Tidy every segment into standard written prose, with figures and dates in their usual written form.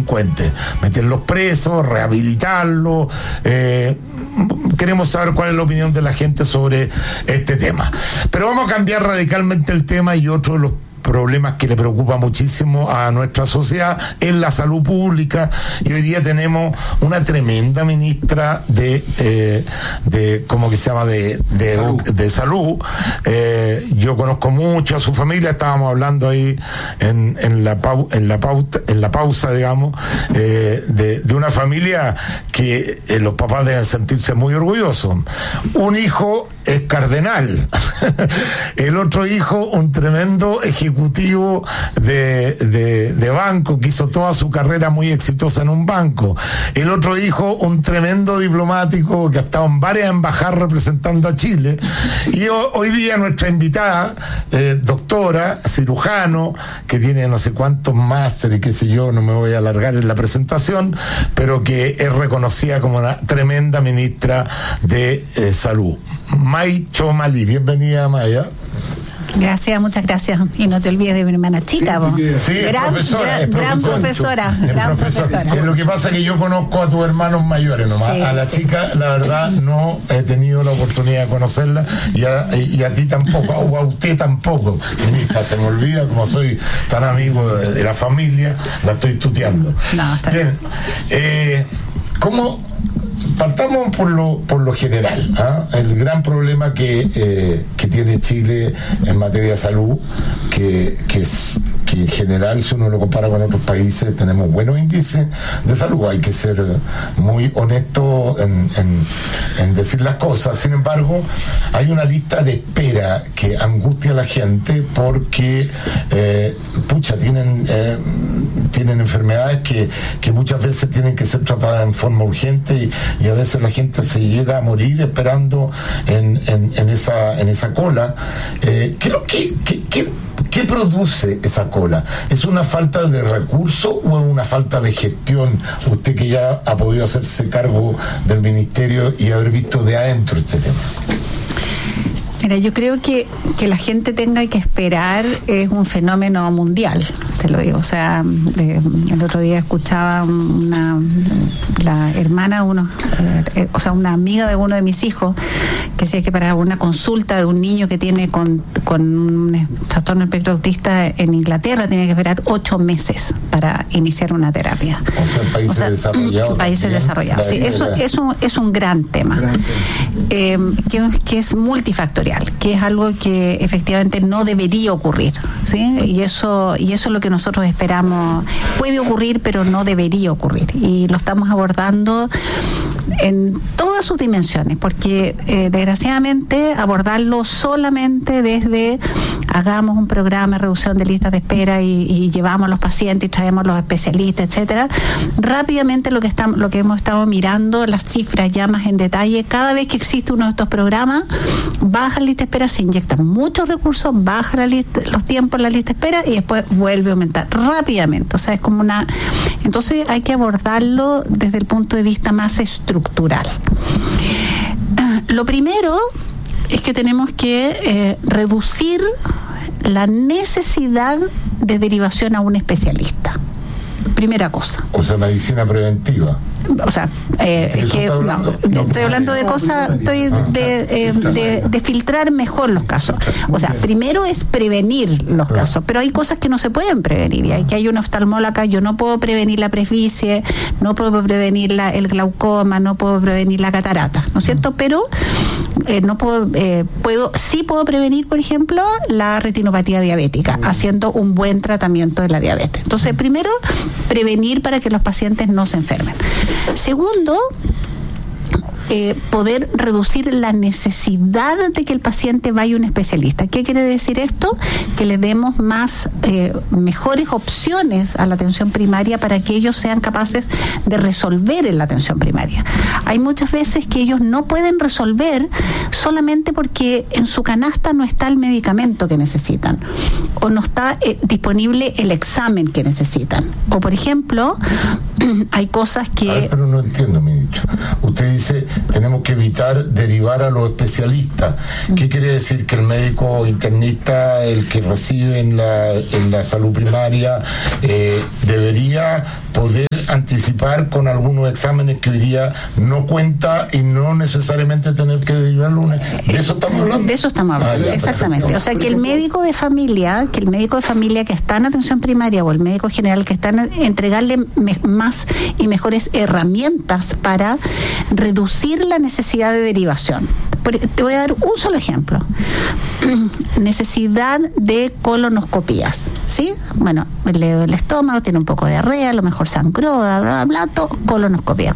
delincuentes, meterlos presos, rehabilitarlos. Queremos saber cuál es la opinión de la gente sobre este tema. Pero vamos a cambiar radicalmente el tema, y otro de los problemas que le preocupa muchísimo a nuestra sociedad es la salud pública, y hoy día tenemos una tremenda ministra de ¿cómo que se llama? De salud. Yo conozco mucho a su familia, estábamos hablando ahí en la pausa, digamos, de una familia que los papás deben sentirse muy orgullosos. Un hijo es cardenal, el otro hijo un tremendo ejecutivo de banco, que hizo toda su carrera muy exitosa en un banco. El otro hijo un tremendo diplomático que ha estado en varias embajadas representando a Chile. Y hoy día nuestra invitada, doctora, cirujano, que tiene no sé cuántos másteres y qué sé yo, no me voy a alargar en la presentación, pero que es reconocida como una tremenda ministra de salud. May Chomali, bienvenida, Maya. Gracias, muchas gracias. Y no te olvides de mi hermana chica, vos. Sí, gran profesora. Lo que pasa es que yo conozco a tus hermanos mayores nomás. Sí, a la chica, la verdad, no he tenido la oportunidad de conocerla, y a ti tampoco, o a usted tampoco. Ministra, se me olvida, como soy tan amigo de la familia, la estoy tuteando. No, está bien. ¿Cómo? Partamos por lo general, el gran problema que tiene Chile en materia de salud, que en general, si uno lo compara con otros países, tenemos buenos índices de salud. Hay que ser muy honesto en decir las cosas. Sin embargo, hay una lista de espera que angustia a la gente porque tienen enfermedades que muchas veces tienen que ser tratadas en forma urgente, y a veces la gente se llega a morir esperando en esa cola. ¿Qué produce esa cola? ¿Es una falta de recursos o es una falta de gestión? Usted que ya ha podido hacerse cargo del ministerio y haber visto de adentro este tema. Mira, yo creo que la gente tenga que esperar es un fenómeno mundial, te lo digo. O sea, el otro día escuchaba la hermana de una amiga de uno de mis hijos, que decía que para una consulta de un niño que tiene con un trastorno espectro autista en Inglaterra tiene que esperar 8 meses para iniciar una terapia. O sea, países desarrollados. Sí, eso es un gran tema, que es multifactorial, que es algo que efectivamente no debería ocurrir, ¿sí? Y eso es lo que nosotros esperamos. Puede ocurrir, pero no debería ocurrir, y lo estamos abordando en todas sus dimensiones, porque desgraciadamente abordarlo solamente desde hagamos un programa de reducción de listas de espera y llevamos a los pacientes y traemos a los especialistas, etcétera. Rápidamente lo que hemos estado mirando, las cifras ya más en detalle, cada vez que existe uno de estos programas, baja la lista de espera, se inyectan muchos recursos, baja los tiempos en la lista de espera y después vuelve a aumentar rápidamente. O sea, es como entonces hay que abordarlo desde el punto de vista más estructural. Lo primero es que tenemos que reducir la necesidad de derivación a un especialista. Primera cosa. O sea, medicina preventiva. O sea, estoy hablando de cosas, de filtrar mejor los casos. O sea, primero es prevenir los casos, pero hay cosas que no se pueden prevenir, y hay una oftalmóloga, yo no puedo prevenir la presbicie, no puedo prevenir el glaucoma, no puedo prevenir la catarata, ¿no es cierto? Pero sí puedo prevenir, por ejemplo, la retinopatía diabética, haciendo un buen tratamiento de la diabetes. Entonces, primero, prevenir para que los pacientes no se enfermen. Segundo, poder reducir la necesidad de que el paciente vaya a un especialista. ¿Qué quiere decir esto? Que le demos mejores opciones a la atención primaria para que ellos sean capaces de resolver en la atención primaria. Hay muchas veces que ellos no pueden resolver solamente porque en su canasta no está el medicamento que necesitan, o no está disponible el examen que necesitan. O, por ejemplo, hay cosas que... pero no entiendo, ministro. Usted dice, tenemos que evitar derivar a los especialistas. ¿Qué quiere decir? Que el médico internista, el que recibe en la salud primaria, debería poder anticipar con algunos exámenes que hoy día no cuenta y no necesariamente tener que derivarlo. ¿De eso estamos hablando? De eso estamos hablando, exactamente. Perfecto. O sea, que el médico de familia que está en atención primaria o el médico general que está en entregarle más y mejores herramientas para reducir la necesidad de derivación. Te voy a dar un solo ejemplo. Necesidad de colonoscopías, ¿sí? Bueno, le duele el estómago, tiene un poco de diarrea, a lo mejor sangró, bla, bla, bla, todo, colonoscopía.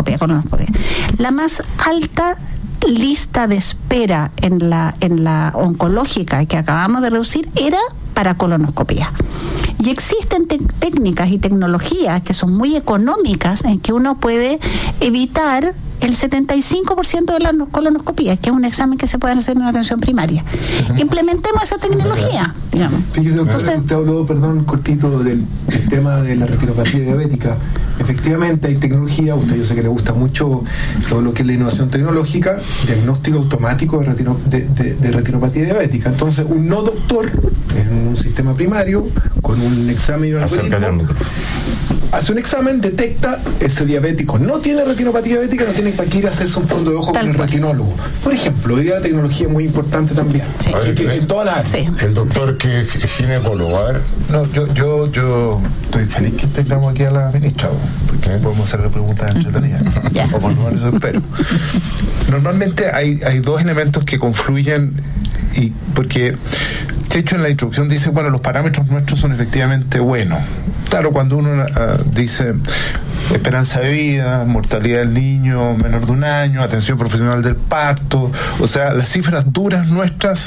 La más alta lista de espera en la oncológica que acabamos de reducir era para colonoscopía. Y existen técnicas y tecnologías que son muy económicas en que uno puede evitar el 75% de la colonoscopía, que es un examen que se puede hacer en la atención primaria. Implementemos esa tecnología, digamos. Fíjese, doctor, usted habló, cortito del tema de la retinopatía diabética. Efectivamente hay tecnología, yo sé que le gusta mucho todo lo que es la innovación tecnológica, diagnóstico automático de retinopatía diabética. Entonces, un no doctor en un sistema primario, con un examen y un algoritmo, hace un examen, detecta ese diabético no tiene retinopatía diabética, no tiene para qué ir a hacerse un fondo de ojo con el retinólogo. Por ejemplo, hoy día la tecnología es muy importante también. Sí. Así que en todas las áreas. Sí. El doctor que es ginecólogo, a ver. No, yo estoy feliz que tengamos aquí a la ministra, porque podemos hacerle preguntas entretenidas. O por lo menos eso espero. Normalmente hay dos elementos que confluyen, y porque de hecho en la introducción dice, bueno, los parámetros nuestros son efectivamente buenos. Claro, cuando uno dice esperanza de vida, mortalidad del niño menor de 1 año, atención profesional del parto, o sea, las cifras duras nuestras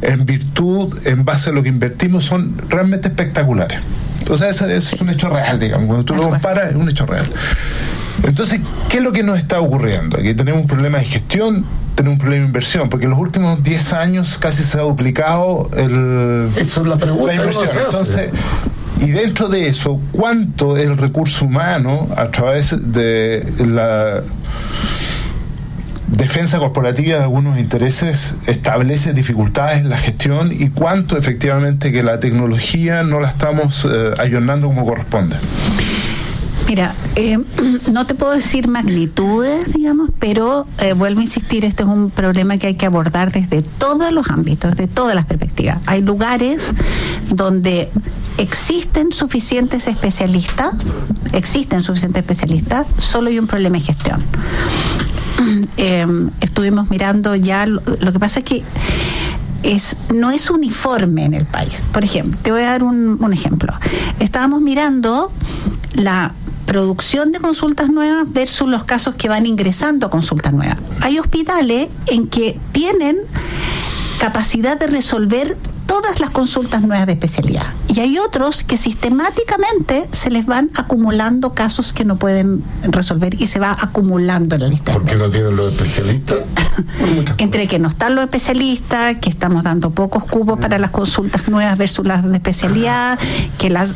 en base a lo que invertimos son realmente espectaculares. O sea, eso es un hecho real, digamos, cuando tú lo comparas es un hecho real. Entonces, ¿qué es lo que nos está ocurriendo? Aquí tenemos un problema de gestión, tenemos un problema de inversión, porque en los últimos 10 años casi se ha duplicado Eso es la pregunta, la inversión. Entonces, y dentro de eso, ¿cuánto es el recurso humano a través de la defensa corporativa de algunos intereses establece dificultades en la gestión, y cuánto efectivamente que la tecnología no la estamos ayornando como corresponde? Mira, no te puedo decir magnitudes, digamos, pero vuelvo a insistir, este es un problema que hay que abordar desde todos los ámbitos, desde todas las perspectivas. Hay lugares donde existen suficientes especialistas, solo hay un problema de gestión. Estuvimos mirando ya, lo que pasa es que no es uniforme en el país. Por ejemplo, te voy a dar un ejemplo. Estábamos mirando la producción de consultas nuevas versus los casos que van ingresando a consultas nuevas. Hay hospitales en que tienen capacidad de resolver todas las consultas nuevas de especialidad, y hay otros que sistemáticamente se les van acumulando casos que no pueden resolver y se va acumulando en la lista. ¿Por qué no tienen los especialistas? Entre que no están los especialistas, que estamos dando pocos cupos para las consultas nuevas versus las de especialidad, que las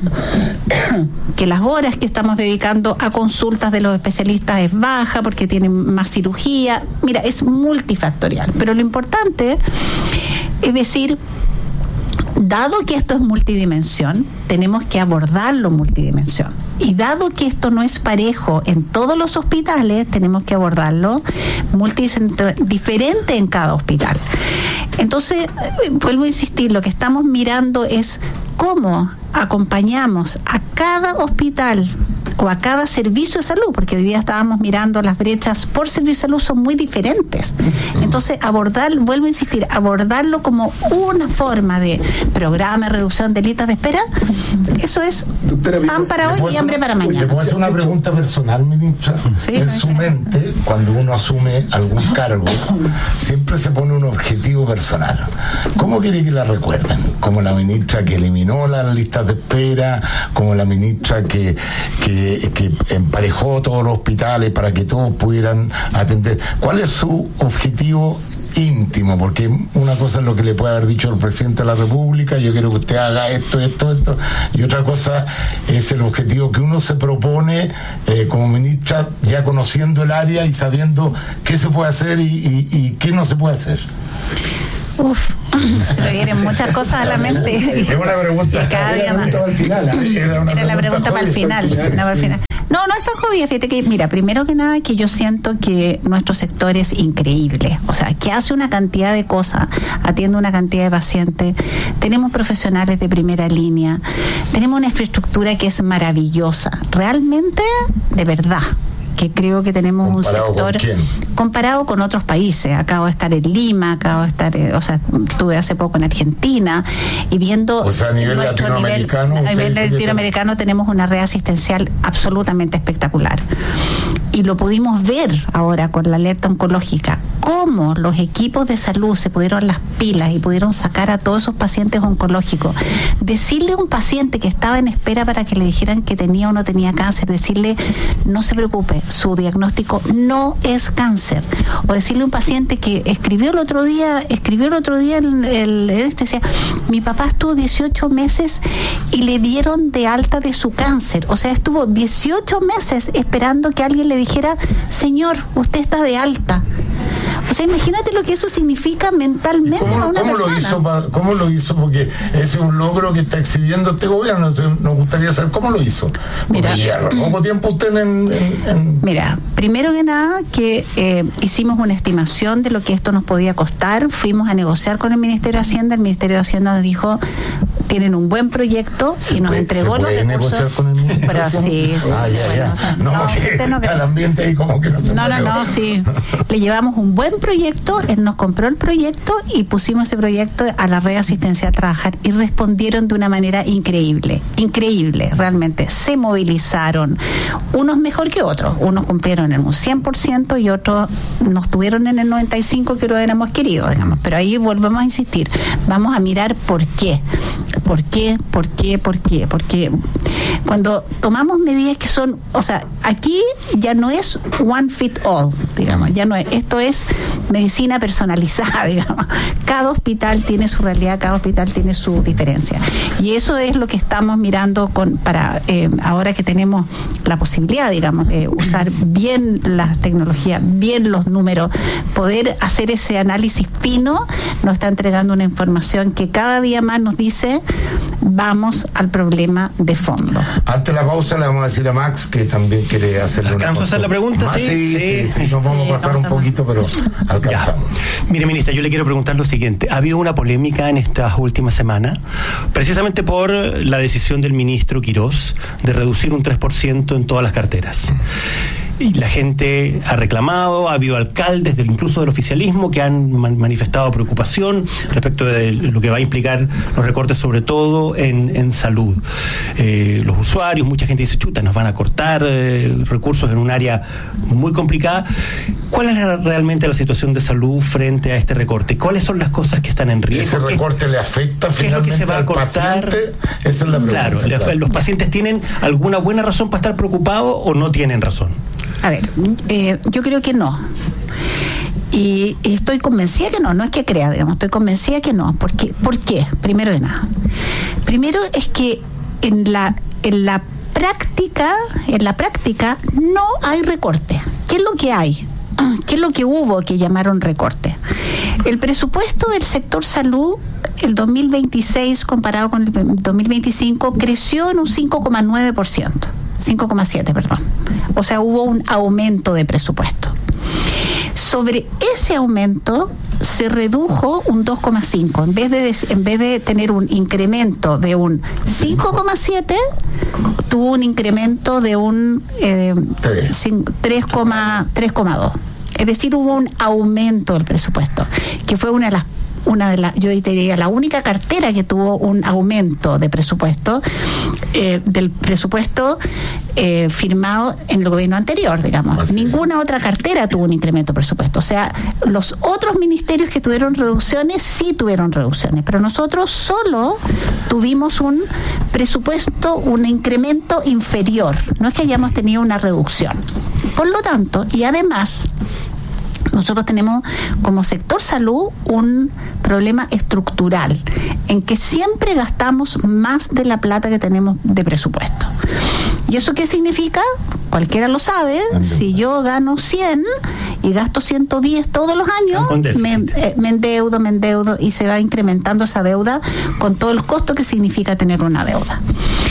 horas que estamos dedicando a consultas de los especialistas es baja porque tienen más cirugía. Mira, es multifactorial, pero lo importante es decir, dado que esto es multidimensión, tenemos que abordarlo multidimensión. Y dado que esto no es parejo en todos los hospitales, tenemos que abordarlo diferente en cada hospital. Entonces, vuelvo a insistir, lo que estamos mirando es cómo acompañamos a cada hospital o a cada servicio de salud, porque hoy día estábamos mirando las brechas por servicio de salud son muy diferentes. Entonces, vuelvo a insistir, abordarlo como una forma de programa de reducción de listas de espera, eso es pan para hoy y hambre para mañana. ¿Le puedo hacer una pregunta personal, ministra? Sí, en su mente, cuando uno asume algún cargo, siempre se pone un objetivo personal. ¿Cómo quiere que la recuerden? ¿Como la ministra que eliminó las listas de espera? ¿Como la ministra que emparejó todos los hospitales para que todos pudieran atender? ¿Cuál es su objetivo íntimo? Porque una cosa es lo que le puede haber dicho el presidente de la República, yo quiero que usted haga esto, y otra cosa es el objetivo que uno se propone como ministra, ya conociendo el área y sabiendo qué se puede hacer y qué no se puede hacer. Se me vienen muchas cosas a la mente. Es una pregunta. Cada día más. Era la pregunta para el final. No es tan jodida. Fíjate que, mira, primero que nada, que yo siento que nuestro sector es increíble. O sea, que hace una cantidad de cosas, atiende una cantidad de pacientes. Tenemos profesionales de primera línea. Tenemos una infraestructura que es maravillosa. Realmente, de verdad, que creo que tenemos un sector comparado con otros países. Acabo de estar en Lima, estuve hace poco en Argentina y viendo... O sea, a nivel latinoamericano... A nivel latinoamericano tenemos una red asistencial absolutamente espectacular. Y lo pudimos ver ahora con la alerta oncológica, cómo los equipos de salud se pudieron las pilas y pudieron sacar a todos esos pacientes oncológicos. Decirle a un paciente que estaba en espera para que le dijeran que tenía o no tenía cáncer, decirle, no se preocupe, su diagnóstico no es cáncer. O decirle a un paciente que escribió el otro día en decía, mi papá estuvo 18 meses y le dieron de alta de su cáncer. O sea, estuvo 18 meses esperando que alguien le dijera, señor, usted está de alta. O sea, imagínate lo que eso significa mentalmente para una persona. ¿Cómo lo hizo? Porque ese es un logro que está exhibiendo este gobierno. Nos gustaría saber cómo lo hizo. Mira, ¿poco tiempo usted Mira, primero que nada, que hicimos una estimación de lo que esto nos podía costar. Fuimos a negociar con el Ministerio de Hacienda. El Ministerio de Hacienda nos dijo, tienen un buen proyecto y nos entregó los recursos. Negociar con el Ministerio? Pero sí. Está el ambiente ahí como que no se puede. Sí. Le llevamos un buen proyecto, él nos compró el proyecto y pusimos ese proyecto a la red asistencial a trabajar y respondieron de una manera increíble, realmente. Se movilizaron, unos mejor que otros, unos cumplieron en un 100% y otros no estuvieron en el 95% que lo hubiéramos querido, digamos. Pero ahí volvemos a insistir, vamos a mirar por qué. Porque cuando tomamos medidas que son, o sea, aquí ya no es one fit all, digamos, ya no es, esto es medicina personalizada, digamos. Cada hospital tiene su realidad, cada hospital tiene su diferencia. Y eso es lo que estamos mirando para ahora que tenemos la posibilidad, digamos, de usar bien las tecnologías, bien los números, poder hacer ese análisis fino, nos está entregando una información que cada día más nos dice, vamos al problema de fondo. Antes de la pausa le vamos a decir a Max que también quiere hacerle una ¿Alcanzo a hacer la pregunta? Sí, nos vamos a pasar un poquito, pero alcanzamos. Mire, ministra, yo le quiero preguntar lo siguiente. Ha habido una polémica en estas últimas semanas, precisamente por la decisión del ministro Quirós de reducir un 3% en todas las carteras. Y la gente ha reclamado, ha habido alcaldes, incluso del oficialismo, que han manifestado preocupación respecto de lo que va a implicar los recortes, sobre todo en salud. Los usuarios, mucha gente dice, chuta, nos van a cortar recursos en un área muy complicada. ¿Cuál es realmente la situación de salud frente a este recorte? ¿Cuáles son las cosas que están en riesgo? ¿Ese recorte le afecta finalmente ¿qué es lo que se va a cortar? Paciente? Esa es la pregunta. Claro, ¿los pacientes tienen alguna buena razón para estar preocupados o no tienen razón? A ver, yo creo que no. Y estoy convencida que no es que crea, digamos, estoy convencida que no. ¿Por qué? Primero de nada. Primero es que en la práctica no hay recorte. ¿Qué es lo que hay? ¿Qué es lo que hubo que llamaron recorte? El presupuesto del sector salud, el 2026 comparado con el 2025, creció en un 5,9%. 5,7, perdón. O sea, hubo un aumento de presupuesto. Sobre ese aumento se redujo un 2,5. En vez de tener un incremento de un 5,7, tuvo un incremento de un 3,2. Es decir, hubo un aumento del presupuesto, que fue yo diría la única cartera que tuvo un aumento de presupuesto, del presupuesto firmado en el gobierno anterior, digamos. Así. Ninguna otra cartera tuvo un incremento de presupuesto. O sea, los otros ministerios que tuvieron reducciones, sí tuvieron reducciones, pero nosotros solo tuvimos un presupuesto, un incremento inferior. No es que hayamos tenido una reducción. Por lo tanto, y además, nosotros tenemos como sector salud un problema estructural en que siempre gastamos más de la plata que tenemos de presupuesto. ¿Y eso qué significa? Cualquiera lo sabe. Si yo gano 100 y gasto 110 todos los años, me endeudo y se va incrementando esa deuda con todo el costo que significa tener una deuda.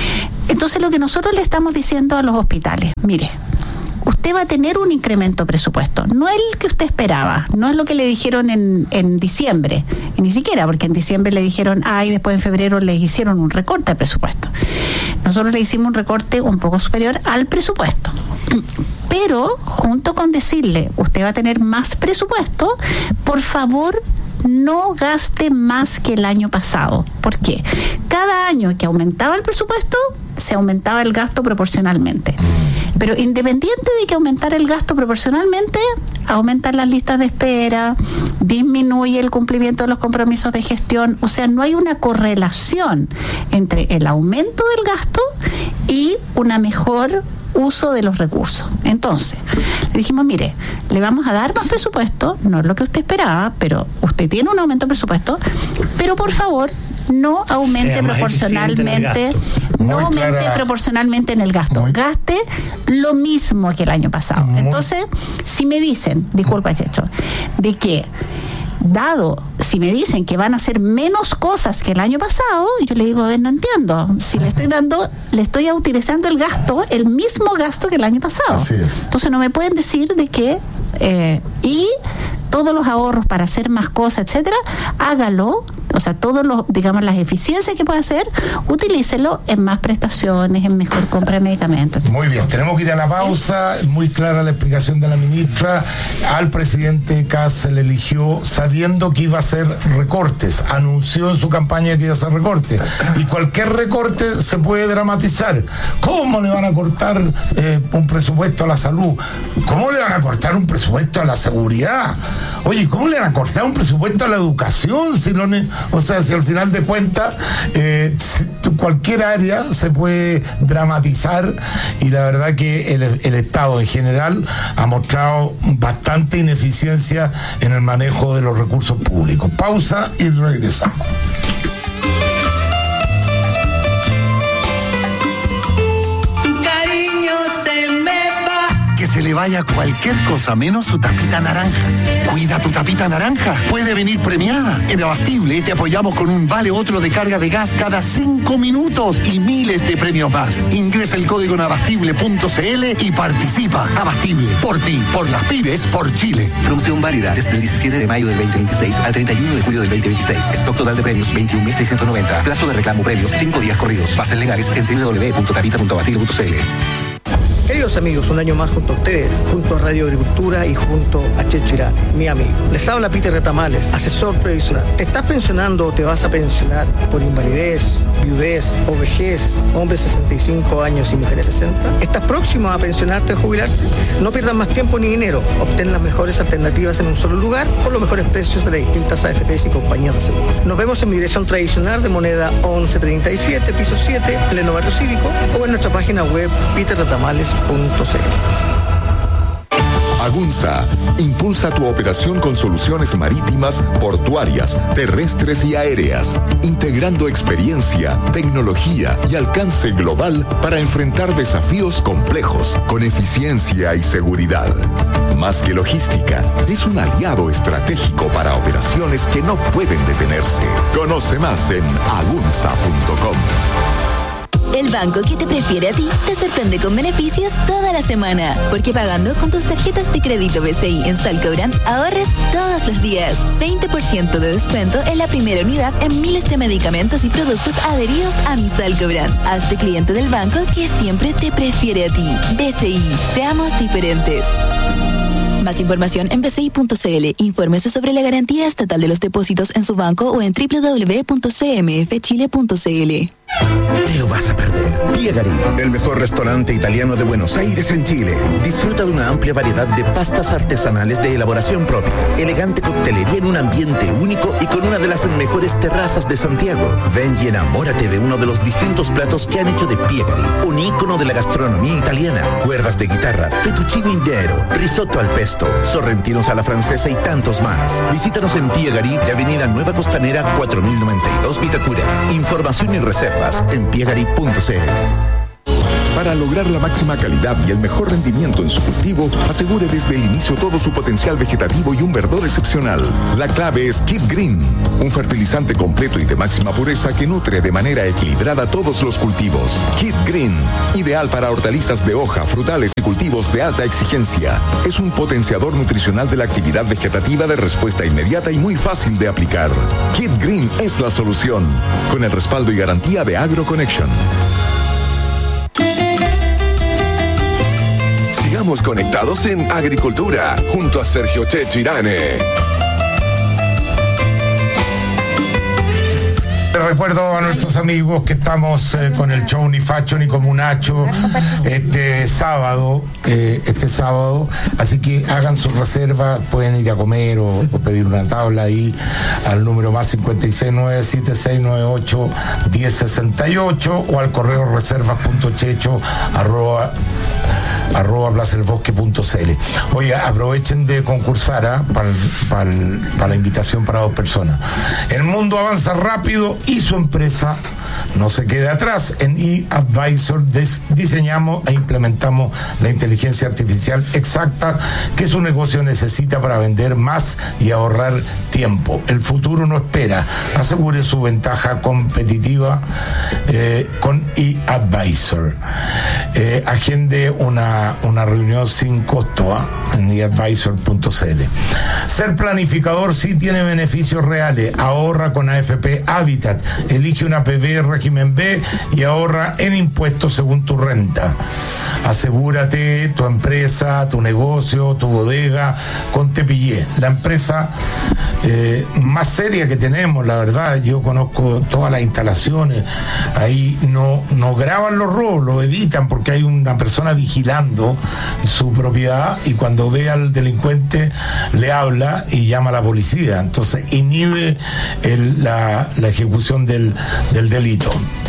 Entonces lo que nosotros le estamos diciendo a los hospitales, mire, usted va a tener un incremento presupuesto, no el que usted esperaba, no es lo que le dijeron en diciembre, y ni siquiera, porque en diciembre le dijeron, y después en febrero les hicieron un recorte al presupuesto. Nosotros le hicimos un recorte un poco superior al presupuesto. Pero, junto con decirle, usted va a tener más presupuesto, por favor, no gaste más que el año pasado. ¿Por qué? Cada año que aumentaba el presupuesto, se aumentaba el gasto proporcionalmente. Pero independiente de que aumentara el gasto proporcionalmente, aumentan las listas de espera, disminuye el cumplimiento de los compromisos de gestión. O sea, no hay una correlación entre el aumento del gasto y una mejor uso de los recursos. Entonces, le dijimos, mire, le vamos a dar más presupuesto, no es lo que usted esperaba, pero usted tiene un aumento de presupuesto, pero por favor, no aumente proporcionalmente, proporcionalmente en el gasto. Gaste lo mismo que el año pasado. Entonces, si me dicen, disculpa, Checho, de que si me dicen que van a hacer menos cosas que el año pasado, yo le digo, no entiendo. Si le estoy utilizando el mismo gasto que el año pasado. Así es. Entonces no me pueden decir de que y todos los ahorros para hacer más cosas, etcétera, hágalo. O sea, las eficiencias que puede hacer, utilícelo en más prestaciones, en mejor compra de medicamentos. Muy bien, tenemos que ir a la pausa. Muy clara la explicación de la ministra. Al presidente Kast se le eligió sabiendo que iba a hacer recortes. Anunció en su campaña que iba a hacer recortes. Y cualquier recorte se puede dramatizar. ¿Cómo le van a cortar un presupuesto a la salud? ¿Cómo le van a cortar un presupuesto a la seguridad? Oye, ¿cómo le van a cortar un presupuesto a la educación? Si al final de cuentas cualquier área se puede dramatizar, y la verdad que el Estado en general ha mostrado bastante ineficiencia en el manejo de los recursos públicos. Pausa y regresamos. Que se le vaya cualquier cosa menos su tapita naranja. Cuida tu tapita naranja. Puede venir premiada. En Abastible te apoyamos con un vale otro de carga de gas cada 5 minutos y miles de premios más. Ingresa el código en abastible.cl y participa. Abastible. Por ti, por las pymes, por Chile. Promoción válida desde el 17 de mayo del 2026 al 31 de julio del 2026. Stock total de premios 21.690. Plazo de reclamo premios 5 días corridos. Bases legales en www.tapita.abastible.cl. Queridos amigos, un año más junto a ustedes, junto a Radio Agricultura y junto a Checho Irán, mi amigo. Les habla Peter Retamales, asesor previsional. ¿Te estás pensionando o te vas a pensionar por invalidez, viudez o vejez, hombres 65 años y mujeres 60? ¿Estás próximo a pensionarte o jubilarte? No pierdas más tiempo ni dinero. Obtén las mejores alternativas en un solo lugar con los mejores precios de las distintas AFPs y compañías de seguro. Nos vemos en mi dirección tradicional de Moneda 1137, piso 7, pleno barrio cívico, o en nuestra página web peterretamales.cl. Agunza impulsa tu operación con soluciones marítimas, portuarias, terrestres y aéreas, integrando experiencia, tecnología y alcance global para enfrentar desafíos complejos con eficiencia y seguridad. Más que logística, es un aliado estratégico para operaciones que no pueden detenerse. Conoce más en agunza.com. El banco que te prefiere a ti te sorprende con beneficios toda la semana. Porque pagando con tus tarjetas de crédito BCI en Salcobrand, ahorres todos los días. 20% de descuento en la primera unidad en miles de medicamentos y productos adheridos a mi Salcobrand. Hazte cliente del banco que siempre te prefiere a ti. BCI, seamos diferentes. Más información en bci.cl. Infórmese sobre la garantía estatal de los depósitos en su banco o en www.cmfchile.cl. Te lo vas a perder. Piegari, el mejor restaurante italiano de Buenos Aires en Chile. Disfruta de una amplia variedad de pastas artesanales de elaboración propia, elegante coctelería en un ambiente único y con una de las mejores terrazas de Santiago. Ven y enamórate de uno de los distintos platos que han hecho de Piegari, un ícono de la gastronomía italiana. Cuerdas de guitarra, fettuccine intero, risotto al pesto, sorrentinos a la francesa y tantos más. Visítanos en Piegari de Avenida Nueva Costanera 4092 Vitacura. Información y reservas en piegari.cl. Para lograr la máxima calidad y el mejor rendimiento en su cultivo, asegure desde el inicio todo su potencial vegetativo y un verdor excepcional. La clave es Kid Green, un fertilizante completo y de máxima pureza que nutre de manera equilibrada todos los cultivos. Kid Green, ideal para hortalizas de hoja, frutales y cultivos de alta exigencia. Es un potenciador nutricional de la actividad vegetativa de respuesta inmediata y muy fácil de aplicar. Kid Green es la solución, con el respaldo y garantía de AgroConnection. Sigamos conectados en Agricultura, junto a Sergio Checho Irane. Recuerdo a nuestros amigos que estamos con el show Ni Facho ni Comunacho este sábado, así que hagan sus reservas, pueden ir a comer o pedir una tabla ahí al número más 56976981068 o al correo reservas.checho@placelbosque.cl. Oye, aprovechen de concursar para la invitación para 2 personas. El mundo avanza rápido y su empresa no se queda atrás. En eAdvisor diseñamos e implementamos la inteligencia artificial exacta que su negocio necesita para vender más y ahorrar tiempo. El futuro no espera. Asegure su ventaja competitiva con eAdvisor. Agende una reunión sin costo en eAdvisor.cl. Ser planificador sí tiene beneficios reales. Ahorra con AFP Habitat. Elige una PB régimen B y ahorra en impuestos según tu renta. Asegúrate tu empresa, tu negocio, tu bodega con Tepillé, la empresa más seria que tenemos, la verdad. Yo conozco todas las instalaciones, ahí no graban los robos, lo evitan porque hay una persona vigilando su propiedad y cuando ve al delincuente le habla y llama a la policía, entonces inhibe la ejecución del delito.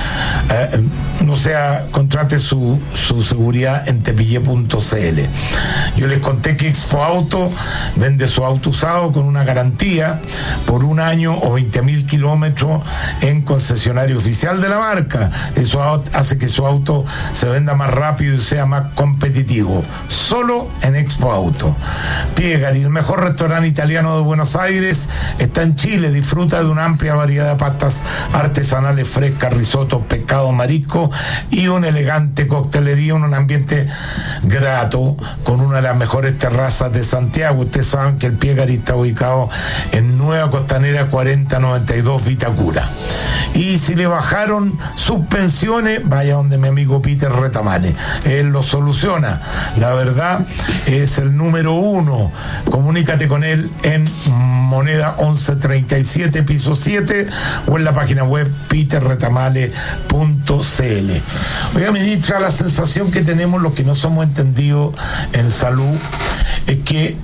Contrate su seguridad en tepillé.cl. Yo les conté que Expo Auto vende su auto usado con una garantía por 1 año o 20.000 kilómetros en concesionario oficial de la marca. Eso hace que su auto se venda más rápido y sea más competitivo. Solo en Expo Auto. Piegari, el mejor restaurante italiano de Buenos Aires, está en Chile. Disfruta de una amplia variedad de pastas artesanales frescas, risotos, pescado, marisco y una elegante coctelería, un ambiente grato con una de las mejores terrazas de Santiago. Ustedes saben que el Piegari está ubicado en Nueva Costanera 4092 Vitacura. Y si le bajaron sus pensiones, vaya donde mi amigo Peter Retamales, él lo soluciona. La verdad, es el número 1. Comunícate con él en Moneda 1137 piso 7 o en la página web peterretamales.cl. Oiga, ministra, la sensación que tenemos los que no somos entendidos en salud es que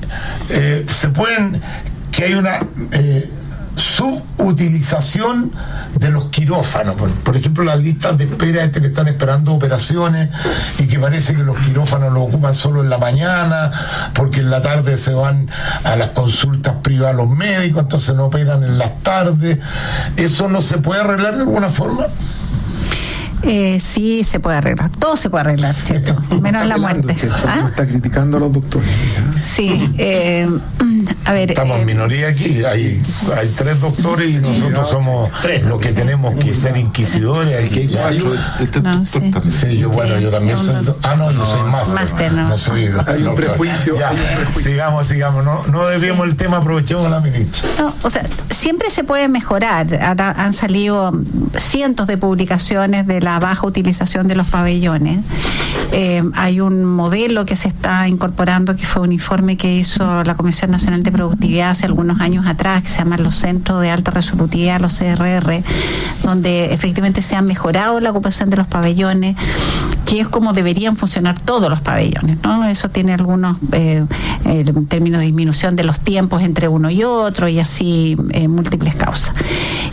que hay una subutilización de los quirófanos. Por ejemplo, las listas de espera que están esperando operaciones y que parece que los quirófanos los ocupan solo en la mañana porque en la tarde se van a las consultas privadas los médicos, entonces no operan en las tardes. ¿Eso no se puede arreglar de alguna forma? Sí, se puede arreglar. Todo se puede arreglar, ¿cierto? Menos la muerte. Está criticando a los doctores. Sí, a ver. Estamos en minoría aquí. Hay 3 doctores y nosotros somos los que tenemos que ser inquisidores. Sí, yo también soy. Yo soy máster. No soy. Hay un prejuicio. Sigamos. No desviemos el tema, aprovechemos la ministra. No, o sea, siempre se puede mejorar. Ahora han salido cientos de publicaciones de la baja utilización de los pabellones. Hay un modelo que se está incorporando, que fue un informe que hizo la Comisión Nacional de Productividad hace algunos años atrás, que se llama los Centros de Alta Resolutividad, los CRR, donde efectivamente se ha mejorado la ocupación de los pabellones, que es como deberían funcionar todos los pabellones, ¿no? Eso tiene algunos en términos de disminución de los tiempos entre uno y otro y así múltiples causas.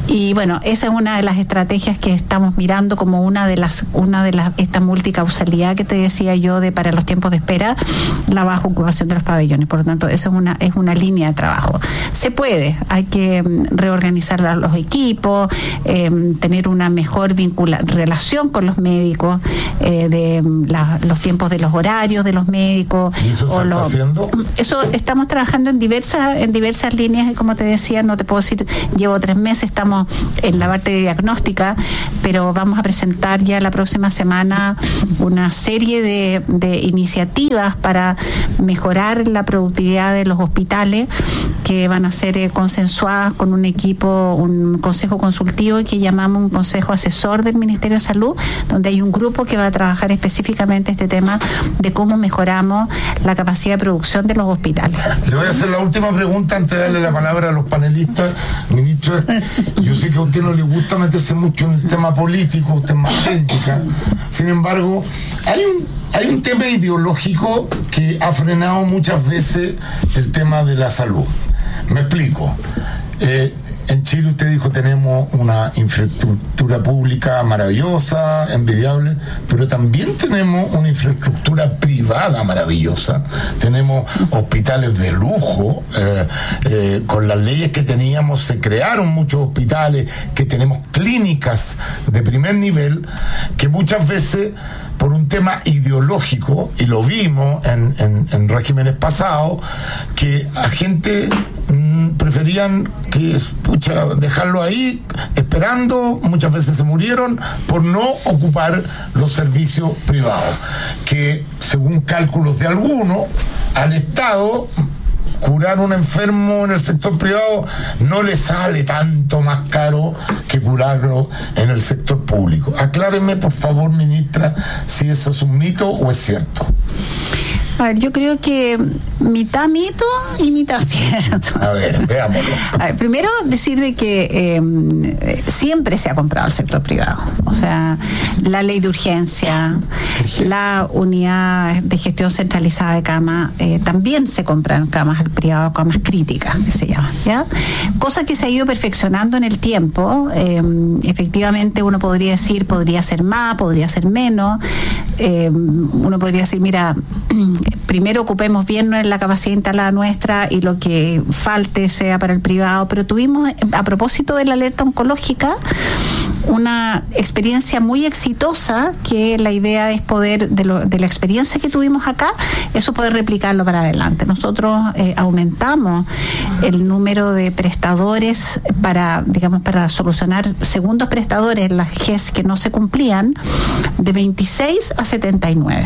Y bueno, esa es una de las estrategias que estamos mirando como una de las esta multicausalidad que te decía yo de para los tiempos de espera, la baja ocupación de los pabellones. Por lo tanto, esa es una línea de trabajo. Se puede, hay que reorganizar los equipos, tener una mejor relación con los médicos, de los tiempos de los horarios de los médicos. ¿Y eso se está haciendo? Eso estamos trabajando en diversas líneas, y como te decía, no te puedo decir, llevo 3 meses, estamos en la parte de diagnóstica, pero vamos a presentar ya la próxima semana una serie de iniciativas para mejorar la productividad de los hospitales, que van a ser consensuadas con un equipo, un consejo consultivo que llamamos un consejo asesor del Ministerio de Salud, donde hay un grupo que va a trabajar específicamente este tema de cómo mejoramos la capacidad de producción de los hospitales. Le voy a hacer la última pregunta antes de darle la palabra a los panelistas. Ministra, yo sé que a usted no le gusta meterse mucho en el tema político, usted es más técnica. Sin embargo, hay un tema ideológico que ha frenado muchas veces el tema de la salud. Me explico. En Chile, usted dijo, tenemos una infraestructura pública maravillosa, envidiable, pero también tenemos una infraestructura privada maravillosa. Tenemos hospitales de lujo. Con las leyes que teníamos se crearon muchos hospitales, que tenemos clínicas de primer nivel, que muchas veces, por un tema ideológico, y lo vimos en regímenes pasados, que a gente preferían dejarlo ahí esperando, muchas veces se murieron por no ocupar los servicios privados, que según cálculos de algunos, al Estado curar un enfermo en el sector privado no le sale tanto más caro que curarlo en el sector público. Acláreme, por favor, ministra, si eso es un mito o es cierto. A ver, yo creo que mitad mito y mitad cierto. A ver, veámoslo. A ver, primero decir de que siempre se ha comprado el sector privado. O sea, la ley de urgencia, la unidad de gestión centralizada de camas, también se compran camas al privado, camas críticas, que se llama, ¿ya? Cosa que se ha ido perfeccionando en el tiempo. Efectivamente, uno podría decir, podría ser más, podría ser menos. Uno podría decir, mira, primero ocupemos bien la capacidad instalada nuestra y lo que falte sea para el privado, pero tuvimos, a propósito de la alerta oncológica, una experiencia muy exitosa, que la idea es poder, de la experiencia que tuvimos acá, eso poder replicarlo para adelante. Nosotros aumentamos el número de prestadores para solucionar segundos prestadores, las GES que no se cumplían, de 26 a 79.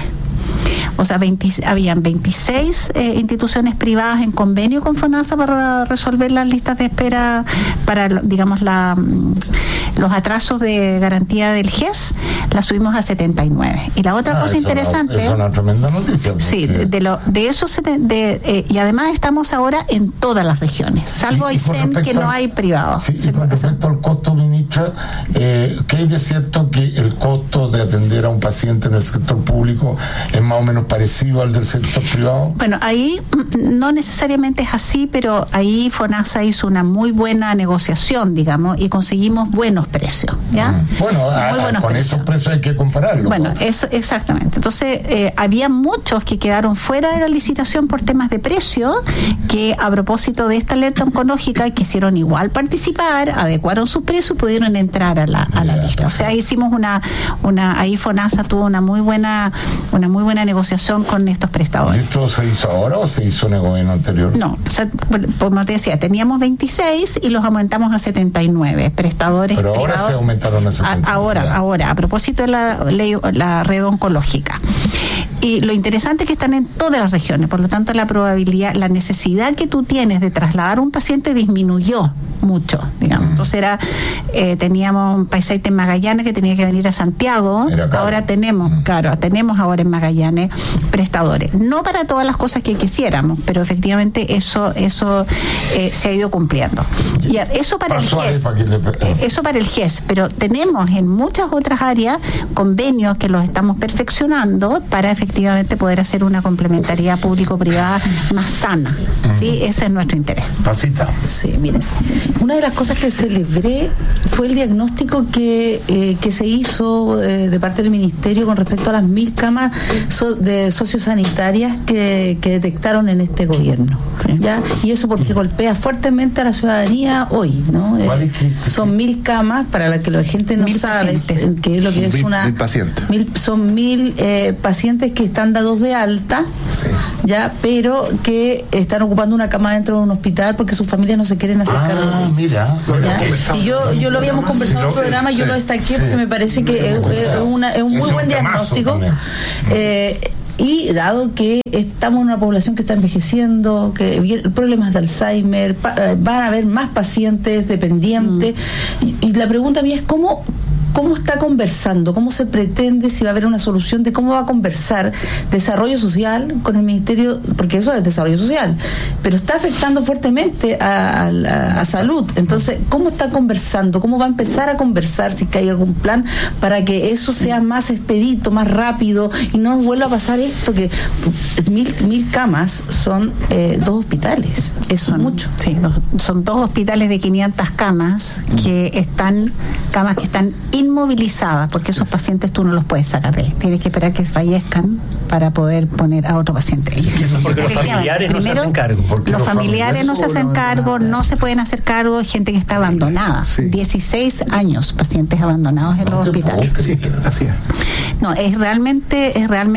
O sea, habían 26 instituciones privadas en convenio con FONASA para resolver las listas de espera para, digamos, los atrasos de garantía del GES, la subimos a 79. Y la otra cosa interesante... Es una tremenda noticia. Sí, de eso y además estamos ahora en todas las regiones, salvo Aysén, que no hay privados. Sí, y con respecto al costo, ministra, ¿qué hay de cierto que el costo de atender a un paciente en el sector público es más o menos parecido al del sector privado? Bueno, ahí no necesariamente es así, pero ahí FONASA hizo una muy buena negociación, digamos, y conseguimos buenos precios, ¿ya? Bueno, con precios. Esos precios hay que compararlos. Bueno, eso exactamente. Entonces, había muchos que quedaron fuera de la licitación por temas de precio, que a propósito de esta alerta oncológica quisieron igual participar, adecuaron sus precios y pudieron entrar a la lista. O sea, hicimos ahí FONASA tuvo una muy buena negociación con estos prestadores. ¿Y esto se hizo ahora o se hizo en el gobierno anterior? No, o sea, como te decía, teníamos 26 y los aumentamos a 79 prestadores. Pero ahora privados, se aumentaron a 79. Ahora, a propósito de la red oncológica. Y lo interesante es que están en todas las regiones, por lo tanto la probabilidad, la necesidad que tú tienes de trasladar a un paciente disminuyó mucho, digamos. Entonces teníamos un paciente en Magallanes que tenía que venir a Santiago, ahora tenemos ahora en Magallanes prestadores. No para todas las cosas que quisiéramos, pero efectivamente eso se ha ido cumpliendo. Y eso para el GES, pero tenemos en muchas otras áreas convenios que los estamos perfeccionando para efectivamente efectivamente poder hacer una complementariedad público-privada más sana. ¿Sí? Ese es nuestro interés. Pasita. Sí, mira, una de las cosas que celebré fue el diagnóstico que se hizo de parte del Ministerio con respecto a las 1.000 camas de sociosanitarias que detectaron en este gobierno. Sí. ¿Ya? Y eso porque golpea fuertemente a la ciudadanía hoy, ¿no? Son 1.000 camas, para la que la gente no sabe qué es lo que es 1.000 pacientes. Son 1.000 pacientes que están dados de alta, sí, ya, pero que están ocupando una cama dentro de un hospital porque sus familias no se quieren hacer cargo. Mira. Y yo lo habíamos conversado en el programa, yo lo destaqué porque me parece que es un muy buen diagnóstico. Y dado que estamos en una población que está envejeciendo, que problemas de Alzheimer, van a haber más pacientes dependientes, y la pregunta mía es ¿cómo está conversando? ¿Cómo se pretende, si va a haber una solución de cómo va a conversar desarrollo social con el Ministerio? Porque eso es desarrollo social, pero está afectando fuertemente a salud. Entonces, ¿cómo está conversando? ¿Cómo va a empezar a conversar, si que hay algún plan para que eso sea más expedito, más rápido y no vuelva a pasar esto, que 1.000 camas son 2 hospitales? Eso es mucho. Sí, son 2 hospitales de 500 camas que están inmovilizadas, porque esos pacientes tú no los puedes sacar de ahí. Tienes que esperar que fallezcan para poder poner a otro paciente ahí. Y eso es porque los familiares no se hacen cargo. Los familiares no se hacen cargo, no se pueden hacer cargo, hay gente que está abandonada. Sí. 16 años pacientes abandonados en los hospitales. Sí, así es. No, es realmente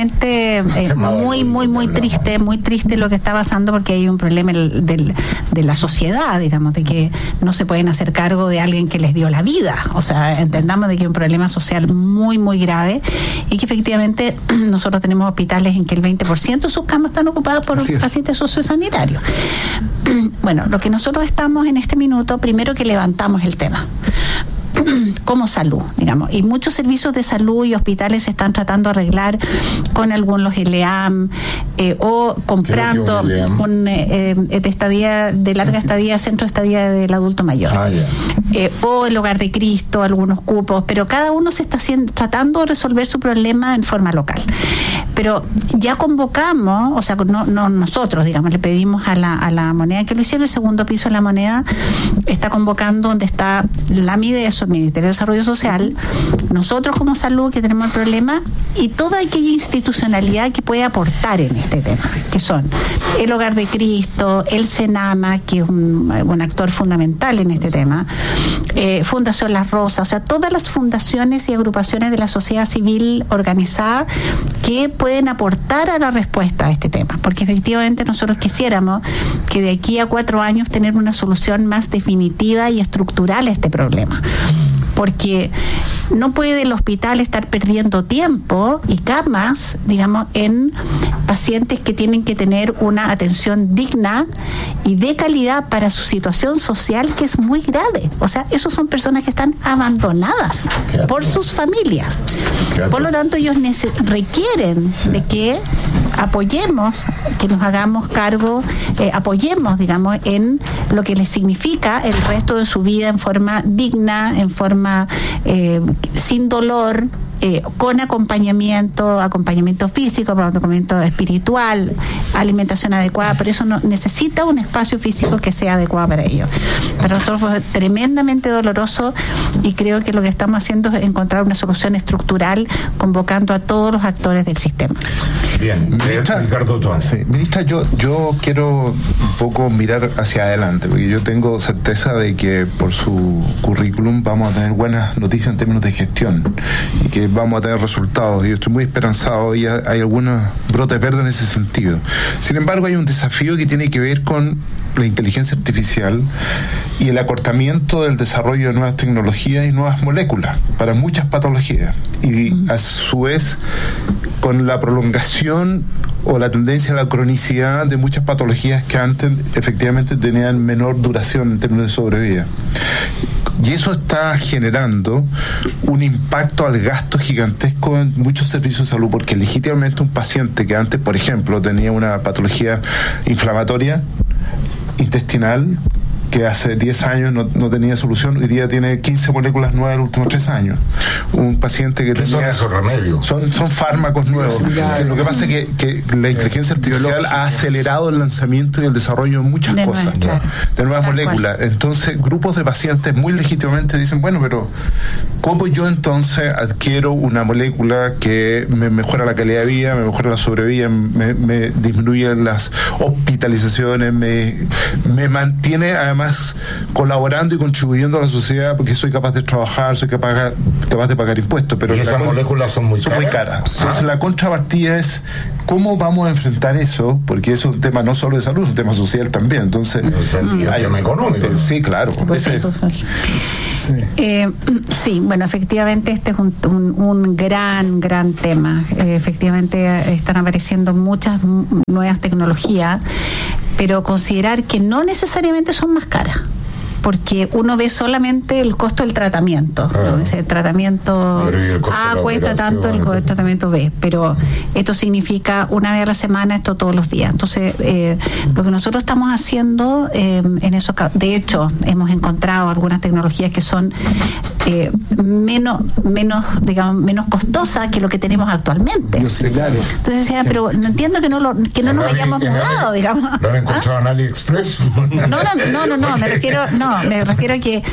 muy triste lo que está pasando, porque hay un problema de la sociedad, digamos, de que no se pueden hacer cargo de alguien que les dio la vida. O sea, entendamos de que hay un problema social muy grave, y que efectivamente nosotros tenemos hospitales en que el 20% de sus camas están ocupadas por pacientes sociosanitarios. Bueno, lo que nosotros estamos en este minuto, primero que levantamos el tema como salud, digamos, y muchos servicios de salud y hospitales se están tratando de arreglar con algunos LEAM o comprando un estadía de larga estadía, centro de estadía del adulto mayor, o el Hogar de Cristo, algunos cupos, pero cada uno se está tratando de resolver su problema en forma local. Pero ya convocamos, o sea, no nosotros, digamos, le pedimos a la moneda que lo hiciera. El segundo piso de la moneda está convocando, donde está la MIDESO, el Ministerio de Desarrollo Social, nosotros como salud que tenemos el problema, y toda aquella institucionalidad que puede aportar en este tema, que son el Hogar de Cristo, el Senama, que es un actor fundamental en este tema, Fundación Las Rosas, o sea, todas las fundaciones y agrupaciones de la sociedad civil organizada que pueden aportar a la respuesta a este tema, porque efectivamente nosotros quisiéramos que de aquí a 4 años tener una solución más definitiva y estructural a este problema, porque no puede el hospital estar perdiendo tiempo y camas, digamos, en pacientes que tienen que tener una atención digna y de calidad para su situación social, que es muy grave. O sea, esos son personas que están abandonadas por sus familias. Por lo tanto, ellos requieren de que apoyemos, que nos hagamos cargo, apoyemos, digamos, en lo que les significa el resto de su vida en forma digna, en forma sin dolor, con acompañamiento físico, acompañamiento espiritual, alimentación adecuada. Por eso necesita un espacio físico que sea adecuado para ellos. Para nosotros fue tremendamente doloroso, y creo que lo que estamos haciendo es encontrar una solución estructural, convocando a todos los actores del sistema. Bien, ministra, Ricardo Toán. Sí, ministra, yo quiero un poco mirar hacia adelante, porque yo tengo certeza de que por su currículum vamos a tener buenas noticias en términos de gestión, y que vamos a tener resultados, y yo estoy muy esperanzado, y hay algunos brotes verdes en ese sentido. Sin embargo, hay un desafío que tiene que ver con la inteligencia artificial y el acortamiento del desarrollo de nuevas tecnologías y nuevas moléculas para muchas patologías, y a su vez con la prolongación o la tendencia a la cronicidad de muchas patologías que antes efectivamente tenían menor duración en términos de sobrevida. Y eso está generando un impacto al gasto gigantesco en muchos servicios de salud, porque legítimamente un paciente que antes, por ejemplo, tenía una patología inflamatoria intestinal, que hace 10 años no tenía solución, hoy día tiene 15 moléculas nuevas en los últimos 3 años. Un paciente que tenía... son esos remedios? Son fármacos nuevos. Lo que pasa es que la inteligencia artificial ha acelerado el lanzamiento y el desarrollo de muchas cosas, de nuevas moléculas. Entonces, grupos de pacientes muy legítimamente dicen, bueno, pero ¿cómo yo entonces adquiero una molécula que me mejora la calidad de vida, me mejora la sobrevida, me disminuye las hospitalizaciones, me mantiene además colaborando y contribuyendo a la sociedad porque soy capaz de trabajar, soy capaz de pagar impuestos? Pero ¿y esas moléculas son muy caras? Entonces, la contrapartida es cómo vamos a enfrentar eso, porque es un tema no solo de salud, es un tema social también. Entonces, hay tema económico. Sí, claro. Sí, bueno, efectivamente este es un gran tema. Efectivamente están apareciendo muchas nuevas tecnologías, pero considerar que no necesariamente son más caras, porque uno ve solamente el costo del tratamiento. El tratamiento A cuesta tanto, el tratamiento B, pero esto significa una vez a la semana, esto todos los días. Entonces, lo que nosotros estamos haciendo en eso, de hecho, hemos encontrado algunas tecnologías que son menos costosas que lo que tenemos actualmente. Entonces decía, pero no entiendo que no nos hayamos mudado, digamos. ¿Lo han encontrado en AliExpress? Me refiero a que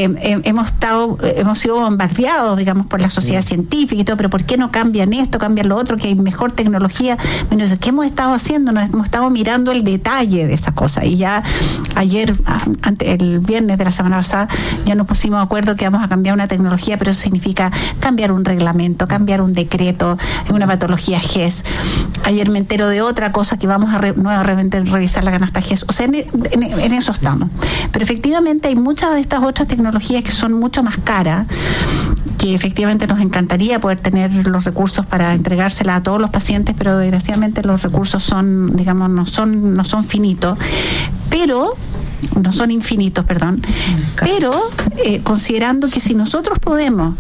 hemos sido bombardeados, digamos, por la sociedad científica y todo, pero ¿por qué no cambian esto, cambian lo otro, que hay mejor tecnología? Bueno, ¿qué hemos estado haciendo? Nos hemos estado mirando el detalle de esas cosas, y ya ayer, el viernes de la semana pasada, ya nos pusimos de acuerdo que vamos a cambiar una tecnología, pero eso significa cambiar un reglamento, cambiar un decreto, una patología GES. Ayer me entero de otra cosa que vamos a nuevamente revisar la canasta GES. O sea, en eso estamos. Pero efectivamente hay muchas de estas otras tecnologías que son mucho más caras, que efectivamente nos encantaría poder tener los recursos para entregárselas a todos los pacientes, pero desgraciadamente los recursos son, digamos, no son finitos, pero no son infinitos, perdón, pero considerando que si nosotros podemos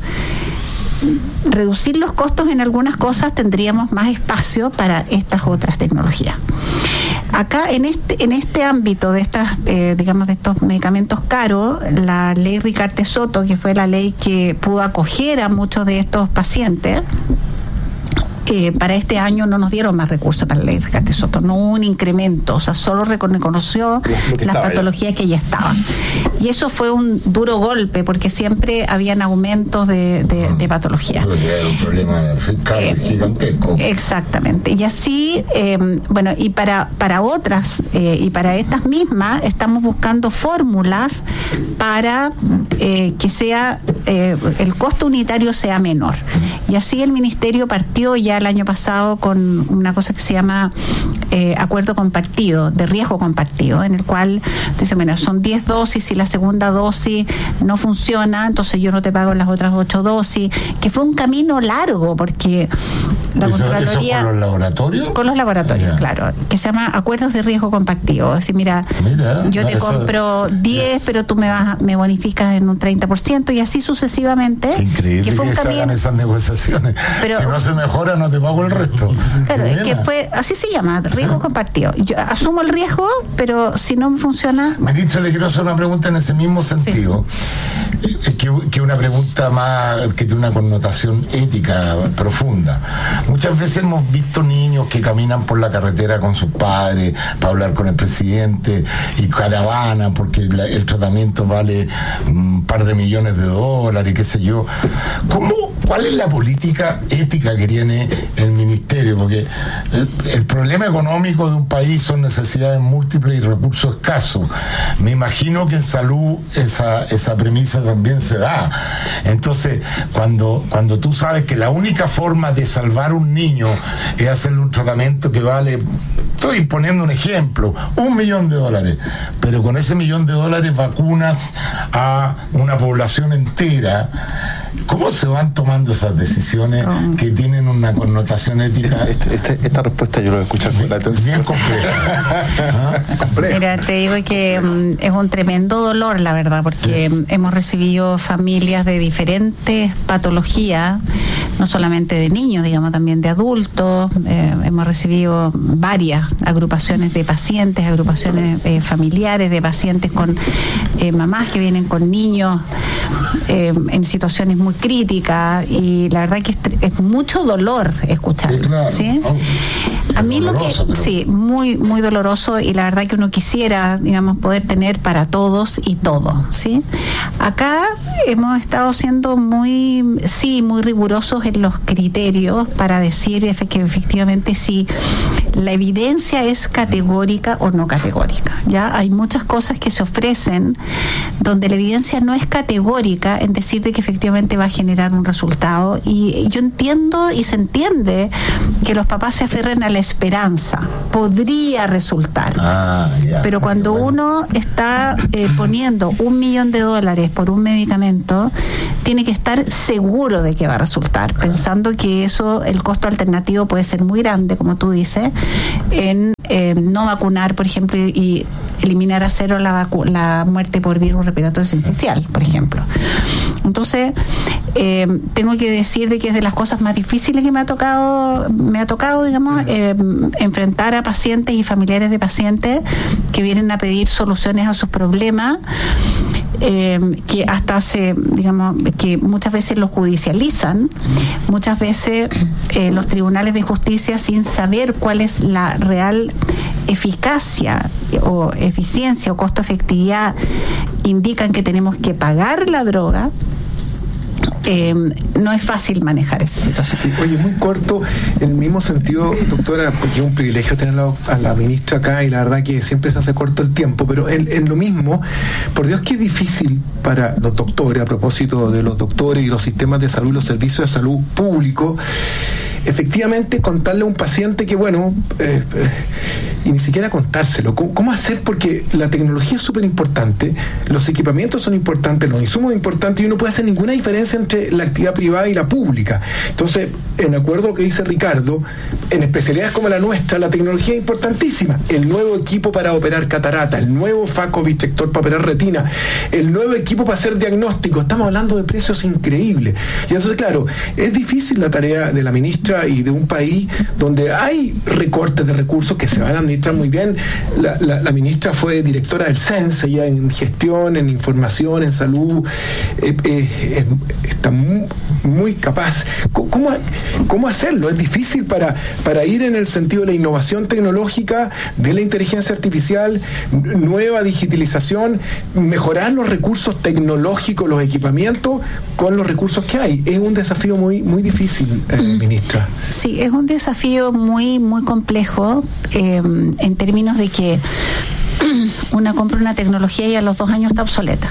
reducir los costos en algunas cosas, tendríamos más espacio para estas otras tecnologías. Acá en este ámbito de estas, digamos, de estos medicamentos caros, la ley Ricarte-Soto, que fue la ley que pudo acoger a muchos de estos pacientes, para este año no nos dieron más recursos para la ley Ricarte-Soto, no hubo un incremento, o sea, solo reconoció las patologías que ya estaban. Y eso fue un duro golpe, porque siempre habían aumentos de patologías. Era un problema fiscal gigantesco. Exactamente. Y así, bueno, y para otras, y para estas mismas, estamos buscando fórmulas para que sea el costo unitario sea menor. Y así el Ministerio partió ya el año pasado con una cosa que se llama acuerdo compartido, de riesgo compartido, en el cual dice, bueno, son 10 dosis, y la segunda dosis no funciona, entonces yo no te pago las otras 8 dosis, que fue un camino largo, porque la Contraloría... ¿Eso con los laboratorios? Con los laboratorios, claro, que se llama acuerdos de riesgo compartido. Es decir, mira yo te compro 10, pero tú me bonificas en un 30%, y así sucesivamente. Qué increíble que fue un se hagan esas negociaciones. Pero, si no se mejora, no te pago el resto. Claro, es que fue, así se llama, riesgo compartido. Yo asumo el riesgo, pero si no me funciona... Ministro, le quiero hacer una pregunta en ese mismo sentido, que una pregunta más, que tiene una connotación ética profunda. Muchas veces hemos visto niños que caminan por la carretera con sus padres para hablar con el presidente, y caravana porque el tratamiento vale un par de millones de dólares, qué sé yo. ¿Cuál es la política ética que tiene el ministerio? Porque el problema económico de un país son necesidades múltiples y recursos escasos. Me imagino que en salud esa premisa también se da. Entonces, cuando tú sabes que la única forma de salvar un niño es hacerle un tratamiento que vale, estoy poniendo un ejemplo, $1 millón, pero con ese $1 millón vacunas a una población entera, ¿cómo se van tomando esas decisiones que tienen una connotación ética? Esta respuesta yo lo voy a escuchar con la atención. Bien compleja. Mira, te digo que es un tremendo dolor, la verdad, porque hemos recibido familias de diferentes patologías, no solamente de niños, digamos, también de adultos. Hemos recibido varias agrupaciones de pacientes, agrupaciones familiares de pacientes con mamás que vienen con niños en situaciones muy críticas, y la verdad que es mucho dolor escuchar. Sí, claro. ¿Sí? A mí sí, muy muy doloroso, y la verdad que uno quisiera, digamos, poder tener para todos y todo, ¿sí? Acá hemos estado siendo muy rigurosos en los criterios para decir que efectivamente si la evidencia es categórica o no categórica. Ya hay muchas cosas que se ofrecen donde la evidencia no es categórica en decir de que efectivamente va a generar un resultado, y yo entiendo y se entiende que los papás se aferren a la esperanza, podría resultar, pero cuando uno está poniendo $1 millón por un medicamento, tiene que estar seguro de que va a resultar, pensando que eso, el costo alternativo puede ser muy grande, como tú dices, en no vacunar, por ejemplo, y eliminar a cero la muerte por virus respiratorio sincicial, por ejemplo. Entonces, tengo que decir de que es de las cosas más difíciles que me ha tocado, digamos, enfrentar a pacientes y familiares de pacientes que vienen a pedir soluciones a sus problemas, que hasta digamos, que muchas veces los judicializan, muchas veces los tribunales de justicia, sin saber cuál es la real eficacia o eficiencia o costo-efectividad, indican que tenemos que pagar la droga. No es fácil manejar esa situación. Sí, oye, muy corto, en el mismo sentido, doctora, porque es un privilegio tener a la ministra acá, y la verdad que siempre se hace corto el tiempo, pero en lo mismo, por Dios que es difícil para los doctores, a propósito de los doctores y los sistemas de salud y los servicios de salud públicos, efectivamente contarle a un paciente que, bueno, y ni siquiera contárselo. ¿Cómo hacer? Porque la tecnología es súper importante, los equipamientos son importantes, los insumos son importantes, y uno puede hacer ninguna diferencia entre la actividad privada y la pública. Entonces, en acuerdo a lo que dice Ricardo, en especialidades como la nuestra, la tecnología es importantísima. El nuevo equipo para operar catarata, el nuevo facovitrector para operar retina, el nuevo equipo para hacer diagnóstico. Estamos hablando de precios increíbles. Y entonces, claro, es difícil la tarea de la ministra y de un país donde hay recortes de recursos que se van a administrar muy bien. La ministra fue directora del CENSE, ya en gestión, en información, en salud, está muy capaz. ¿Cómo hacerlo? Es difícil para ir en el sentido de la innovación tecnológica, de la inteligencia artificial, nueva digitalización, mejorar los recursos tecnológicos, los equipamientos con los recursos que hay. Es un desafío muy, muy difícil, ministra. Sí, es un desafío muy, muy complejo, en términos de que una compra una tecnología y a los 2 años está obsoleta.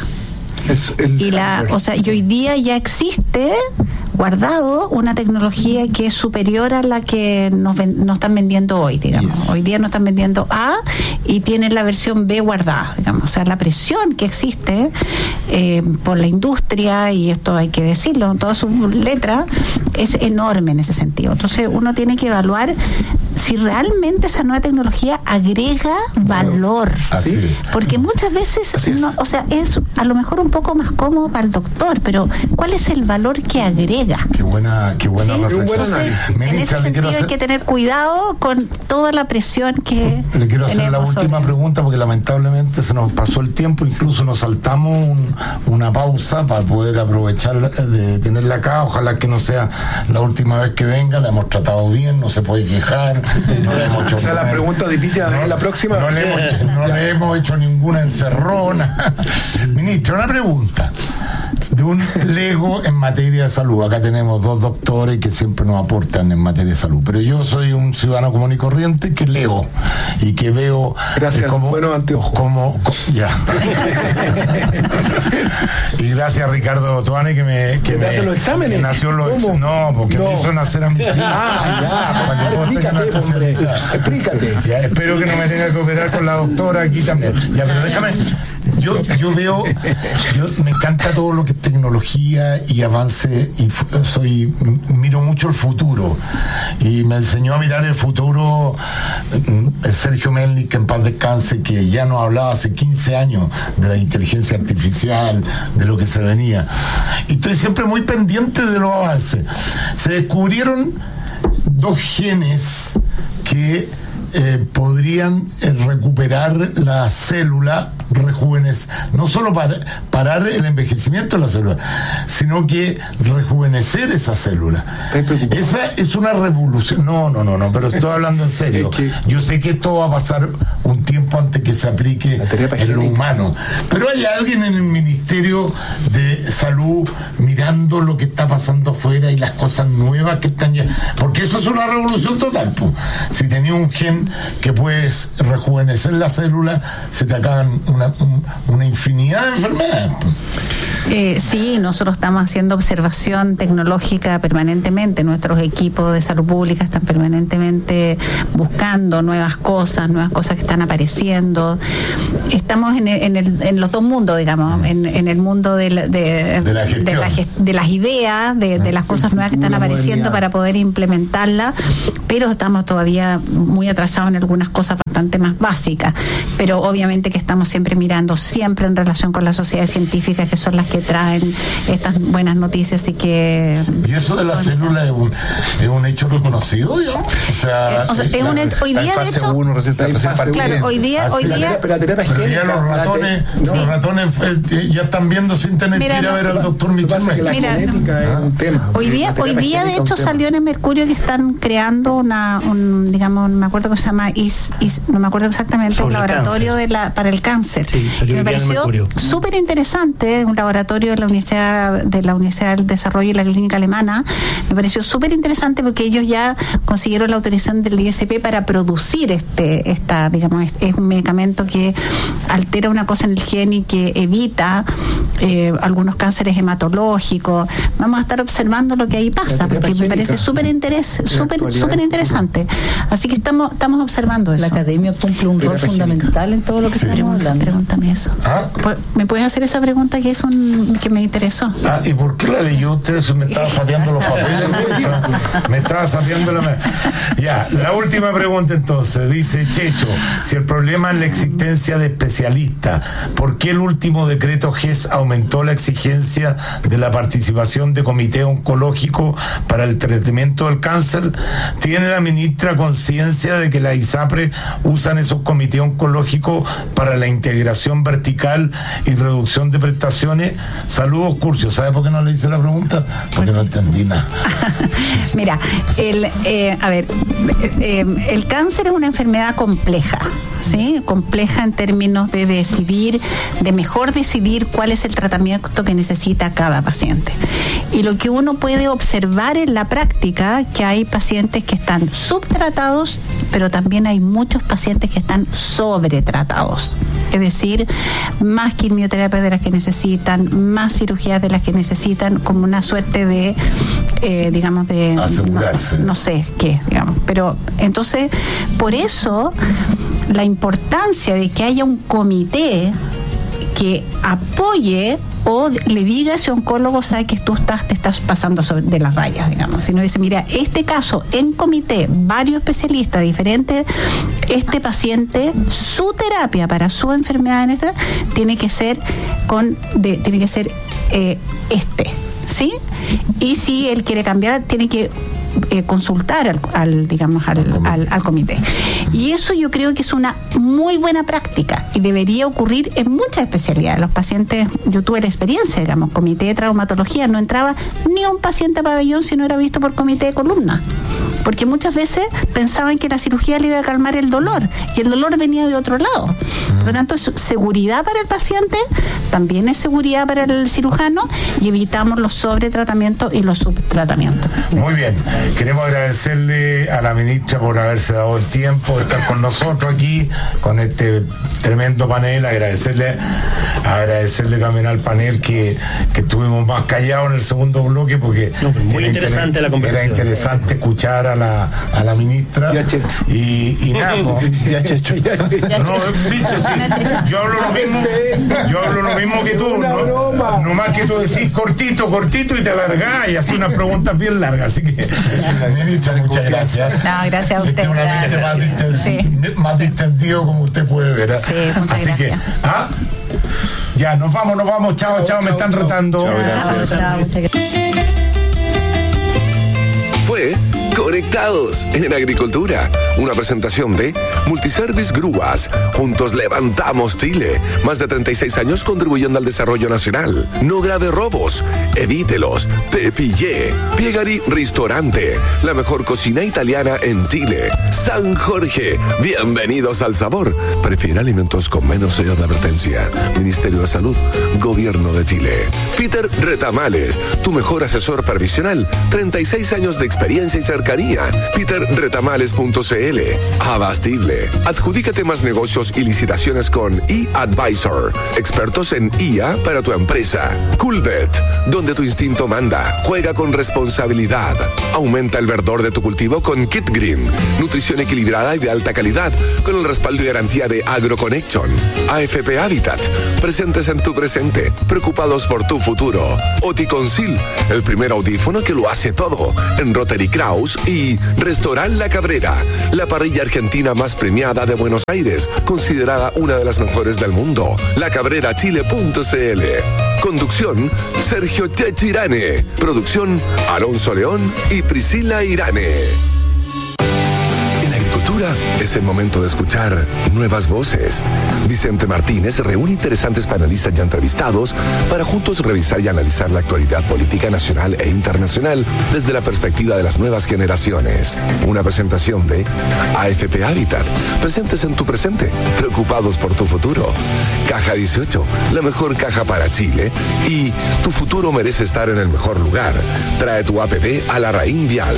Y hoy día ya existe guardado una tecnología que es superior a la que nos están vendiendo hoy, digamos. Yes. Hoy día nos están vendiendo A y tienen la versión B guardada, digamos. O sea, la presión que existe por la industria, y esto hay que decirlo en todas sus letras, es enorme en ese sentido. Entonces uno tiene que evaluar si realmente esa nueva tecnología agrega valor. Así es. Porque muchas veces, es a lo mejor un poco más cómodo para el doctor, pero ¿cuál es el valor que agrega? Qué buena reflexión. Entonces, en ese sentido hay que tener cuidado con toda la presión que le quiero hacer la última pregunta, porque lamentablemente se nos pasó el tiempo, incluso nos saltamos una pausa para poder aprovechar de tenerla acá. Ojalá que no sea la última vez que venga, la hemos tratado bien, no se puede quejar. No le hemos hecho la pregunta difícil, la próxima. No le hemos hecho ninguna encerrona. Ministro, una pregunta de un lego en materia de salud. Acá tenemos 2 doctores que siempre nos aportan en materia de salud, pero yo soy un ciudadano común y corriente que leo y que veo. Gracias, buenos anteojos. Ya. Y gracias a Ricardo Toane que me hace los exámenes. Nació porque me hizo nacer a mis hijos. Para que todos tengan una especialidad. Explícate. Ya, espero que no me tenga que operar con la doctora aquí también. Ya, pero me encanta todo lo que es tecnología y avance, y miro mucho el futuro, y me enseñó a mirar el futuro Sergio Melnik, que en paz descanse, que ya nos hablaba hace 15 años de la inteligencia artificial, de lo que se venía, y estoy siempre muy pendiente de los avances. Se descubrieron 2 genes que podrían recuperar la célula, no solo para parar el envejecimiento de la célula, sino que rejuvenecer esa célula. Esa es una revolución. No, pero estoy hablando en serio. Yo sé que esto va a pasar un tiempo antes que se aplique en lo humano, pero hay alguien en el Ministerio de Salud mirando lo que está pasando afuera y las cosas nuevas que están ya, porque eso es una revolución total, pues. Si tenías un gen que puedes rejuvenecer la célula, se te acaban una infinidad de enfermedades. Sí, nosotros estamos haciendo observación tecnológica permanentemente. Nuestros equipos de salud pública están permanentemente buscando nuevas cosas que están apareciendo. Estamos en los 2 mundos, digamos, en el mundo de las ideas, de las cosas nuevas que están apareciendo para poder implementarlas, pero estamos todavía muy atrasados en algunas cosas bastante más básicas. Pero obviamente que estamos siempre mirando, siempre en relación con las sociedades científicas, que son las que traen estas buenas noticias. Y eso de la célula es un hecho reconocido, digamos. Hoy día, de hecho, hoy día los ratones ya están viendo sin tener que ir a ver al doctor Michel. La genética es un tema. Hoy día de hecho salió en el Mercurio que están creando digamos, no me acuerdo cómo se llama, no me acuerdo exactamente, un laboratorio para el cáncer. Sí, que me pareció súper interesante, un laboratorio de la Universidad del Desarrollo y la Clínica Alemana. Me pareció súper interesante porque ellos ya consiguieron la autorización del ISP para producir digamos, es un medicamento que altera una cosa en el gen y que evita algunos cánceres hematológicos. Vamos a estar observando lo que ahí pasa, porque me parece súper interesante. Así que estamos observando eso. La academia cumple un rol fundamental en todo lo que estamos hablando. Pregúntame eso. ¿Me puedes hacer esa pregunta que me interesó? ¿Y por qué la leyó usted? Me estaba sapeando los papeles. Me estaba sapeando la última pregunta entonces. Dice Checho, si el problema es la existencia de especialistas, ¿por qué el último decreto GES aumentó la exigencia de la participación de comité oncológico para el tratamiento del cáncer? ¿Tiene la ministra conciencia de que la ISAPRE usan esos comités oncológicos para la integración vertical y reducción de prestaciones? Saludos, Curcio. ¿Sabe por qué no le hice la pregunta? Porque no entendí nada. Mira, el cáncer es una enfermedad compleja, ¿sí? Compleja en términos de mejor decidir cuál es el tratamiento que necesita cada paciente. Y lo que uno puede observar en la práctica, que hay pacientes que están subtratados, pero también hay muchos pacientes que están sobretratados. Es decir, más quimioterapia de las que necesitan, más cirugías de las que necesitan, como una suerte de, digamos, de asegurarse. No sé qué, digamos. Pero entonces, por eso, la importancia de que haya un comité que apoye o le diga a ese oncólogo, sabe que tú te estás pasando de las rayas, digamos. Si no dice, mira, este caso en comité, varios especialistas diferentes, este paciente, su terapia para su enfermedad tiene que ser ¿sí? Y si él quiere cambiar, tiene que consultar al comité. Y eso yo creo que es una muy buena práctica y debería ocurrir en muchas especialidades. Los pacientes, yo tuve la experiencia, digamos, comité de traumatología, no entraba ni un paciente a pabellón si no era visto por comité de columna, porque muchas veces pensaban que la cirugía le iba a calmar el dolor y el dolor venía de otro lado. Por lo tanto, es seguridad para el paciente, también es seguridad para el cirujano, y evitamos los sobretratamientos y los subtratamientos. Muy bien. Queremos agradecerle a la ministra por haberse dado el tiempo de estar con nosotros aquí, con este tremendo panel. Agradecerle también al panel que estuvimos más callados en el segundo bloque, porque muy interesante la conversación. Era interesante escuchar a la ministra. Y nada, no, bicho, Yo hablo lo mismo que tú, ¿no? No más que tú decís cortito y te alargás y haces unas preguntas bien largas. Así que, ministra, muchas gracias. No, gracias a usted. Más distendido como usted puede ver. Sí, así gracias. Que, ya, nos vamos. Chao, me están retando. Chao. Fue Conectados en Agricultura, una presentación de Multiservice Grúas. Juntos levantamos Chile. Más de 36 años contribuyendo al desarrollo nacional. No grave robos, evítelos. Te pillé. Piegari Ristorante, la mejor cocina italiana en Chile. San Jorge, bienvenidos al sabor. Prefiere alimentos con menos sello de advertencia. Ministerio de Salud, Gobierno de Chile. Peter Retamales, tu mejor asesor previsional. 36 años de experiencia y cercanía. peterretamales.cl. Abastible. Adjudícate más negocios y licitaciones con eAdvisor. Expertos en IA para tu empresa. Coolbet, donde tu instinto manda. Juega con responsabilidad. Aumenta el verdor de tu cultivo con Kit Green. Nutrición equilibrada y de alta calidad con el respaldo y garantía de AgroConnection. AFP Habitat. Presentes en tu presente. Preocupados por tu futuro. Oticonsil, el primer audífono que lo hace todo. En Rotary Kraus y Restaurant La Cabrera, la parrilla argentina más premiada de Buenos Aires, considerada una de las mejores del mundo. lacabrerachile.cl. Conducción, Sergio Checho Irane. Producción, Alonso León y Priscila Irane. Es el momento de escuchar nuevas voces. Vicente Martínez reúne interesantes panelistas ya entrevistados para juntos revisar y analizar la actualidad política nacional e internacional desde la perspectiva de las nuevas generaciones. Una presentación de AFP Habitat. Presentes en tu presente, preocupados por tu futuro. Caja 18, la mejor caja para Chile. Y tu futuro merece estar en el mejor lugar. Trae tu APB a Larraín Vial.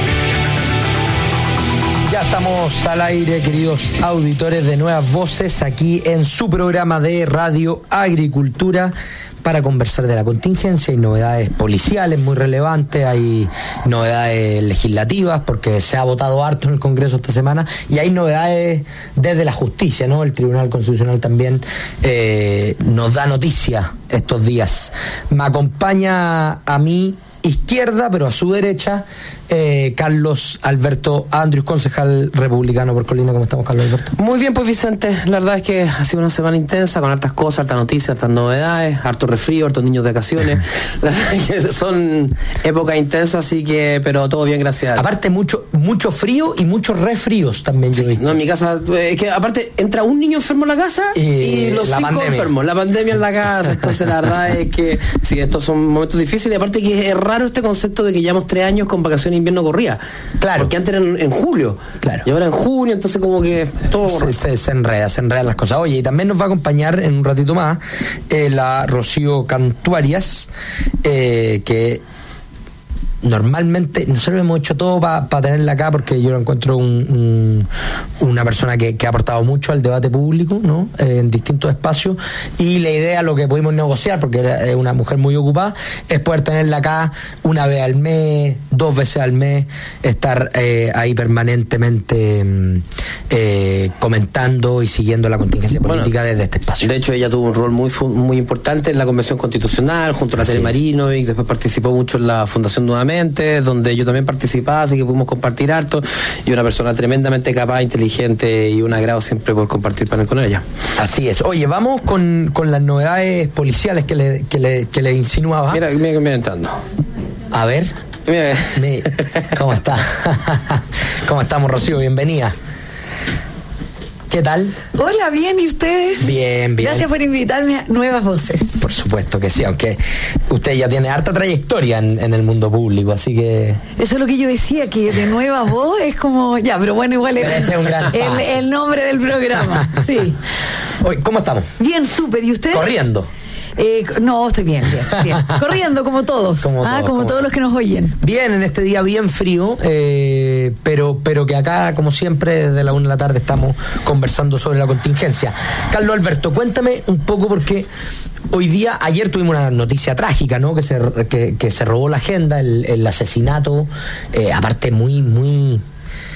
Ya estamos al aire, queridos auditores de Nuevas Voces, aquí en su programa de Radio Agricultura, para conversar de la contingencia. Hay novedades policiales muy relevantes, hay novedades legislativas, porque se ha votado harto en el Congreso esta semana, y hay novedades desde la justicia, ¿no? El Tribunal Constitucional también nos da noticia estos días. Me acompaña a mi izquierda, pero a su derecha, Carlos Alberto Andrius, concejal republicano por Colina. ¿Cómo estamos, Carlos Alberto? Muy bien, pues, Vicente. La verdad es que ha sido una semana intensa, con hartas cosas, hartas noticias, hartas novedades, harto resfrío, hartos niños de vacaciones. La verdad es que son épocas intensas, así que, pero todo bien, gracias a Dios. Aparte, mucho frío y muchos resfríos también, yo he visto. No, en mi casa, es que aparte entra un niño enfermo en la casa y los 5 enfermos. La pandemia en la casa. Entonces, la verdad es que sí, estos son momentos difíciles. Y aparte que es raro este concepto de que llevamos 3 años con vacaciones de invierno corrida. Claro. Porque antes era en julio. Claro. Y ahora en junio, entonces como que todo se enredan las cosas. Oye, y también nos va a acompañar en un ratito más la Rocío Cantuarias, que normalmente nosotros hemos hecho todo para tenerla acá, porque yo la encuentro una persona que ha aportado mucho al debate público, ¿no? En distintos espacios, y la idea, lo que pudimos negociar, porque es una mujer muy ocupada, es poder tenerla acá una vez al mes, 2 veces al mes, estar ahí permanentemente comentando y siguiendo la contingencia política desde este espacio. De hecho, ella tuvo un rol muy importante en la Convención Constitucional junto a la Tere Marino, y después participó mucho en la Fundación Nuevamente, donde yo también participaba, así que pudimos compartir harto, y una persona tremendamente capaz, inteligente, y un agrado siempre por compartir panel con ella. Así es. Oye, vamos con las novedades policiales que le insinuaba. Mira entrando. A ver. ¿Cómo está? ¿Cómo estamos, Rocío? Bienvenida. ¿Qué tal? Hola, bien, ¿y ustedes? Bien. Gracias por invitarme a Nuevas Voces. Por supuesto que sí, aunque usted ya tiene harta trayectoria en el mundo público, así que... Eso es lo que yo decía, que de Nueva Voz es como... Ya, pero bueno, igual es el nombre del programa, sí. Oye, ¿cómo estamos? Bien, súper, ¿y ustedes? Corriendo. No, estoy bien. Corriendo como todos. Como todos los que nos oyen. Bien, en este día bien frío, pero que acá, como siempre, desde la 1 de la tarde estamos conversando sobre la contingencia. Carlos Alberto, cuéntame un poco, porque ayer tuvimos una noticia trágica, ¿no? Que se robó la agenda, el asesinato, aparte muy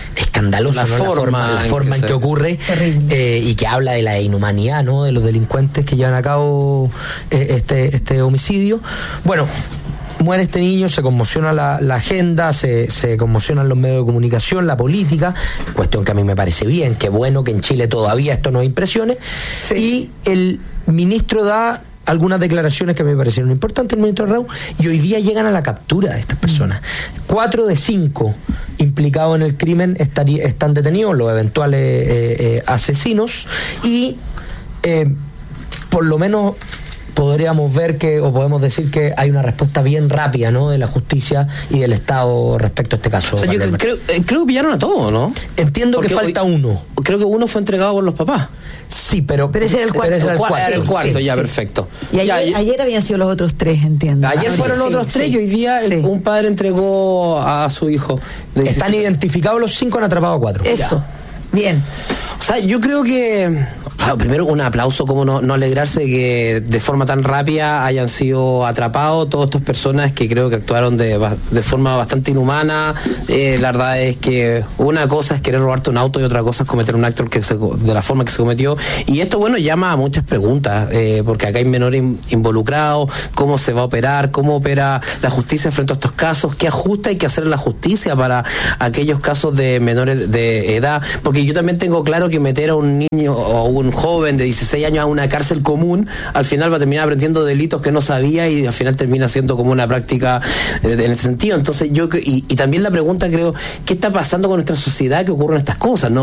escandaloso, la forma en que ocurre, y que habla de la inhumanidad, ¿no?, de los delincuentes que llevan a cabo este homicidio. Bueno, muere este niño, se conmociona la agenda, se conmocionan los medios de comunicación, la política, cuestión que a mí me parece bien, que bueno que en Chile todavía esto nos impresione. Sí. Y el ministro da algunas declaraciones que me parecieron importantes, el ministro Raúl, y hoy día llegan a la captura de estas personas. 4 de 5 implicados en el crimen están detenidos, los eventuales asesinos, y por lo menos podríamos ver podemos decir que hay una respuesta bien rápida, ¿no?, de la justicia y del Estado respecto a este caso. O sea, yo creo que pillaron a todos, ¿no? Entiendo porque que falta uno. Creo que uno fue entregado por los papás. Sí, pero ese era el cuarto. Era el cuarto, ya, perfecto. Y ayer habían sido los otros 3, entiendo. Ayer fueron los otros 3 y hoy día un padre entregó a su hijo. Están identificados los 5, han atrapado a 4. Eso. Ya. Bien. O sea, yo creo que primero un aplauso, como no alegrarse que de forma tan rápida hayan sido atrapados todas estas personas que creo que actuaron de forma bastante inhumana. La verdad es que una cosa es querer robarte un auto y otra cosa es cometer un acto de la forma que se cometió, y esto llama a muchas preguntas, porque acá hay menores involucrados, cómo se va a operar, cómo opera la justicia frente a estos casos, qué ajuste hay que hacer en la justicia para aquellos casos de menores de edad, porque yo también tengo claro que meter a un niño o un joven de 16 años a una cárcel común, al final va a terminar aprendiendo delitos que no sabía y al final termina siendo como una práctica en este sentido. Entonces y también la pregunta, creo, ¿qué está pasando con nuestra sociedad que ocurren estas cosas, no?